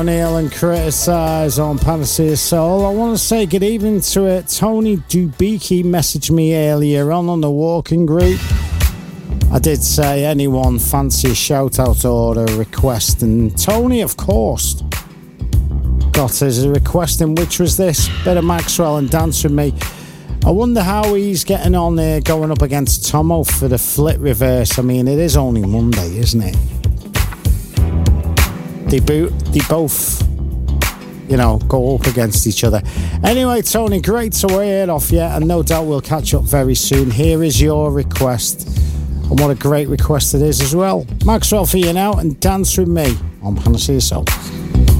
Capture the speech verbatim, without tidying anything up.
O'Neill and criticise on Panacea Soul. I want to say good evening to it. Tony Dubicki messaged me earlier on on the walking group. I did say anyone fancy a shout out or a request, and Tony, of course, got his request in, which was this bit of Maxwell and Dance With Me. I wonder how he's getting on there going up against Tomo for the Flit Reverse. I mean, it is only Monday, isn't it? They, bo- they both, you know, go up against each other. Anyway, Tony, great to hear it off you, and no doubt we'll catch up very soon. Here is your request, and what a great request it is as well. Maxwell for you now, and Dance With Me on Panacea Soul.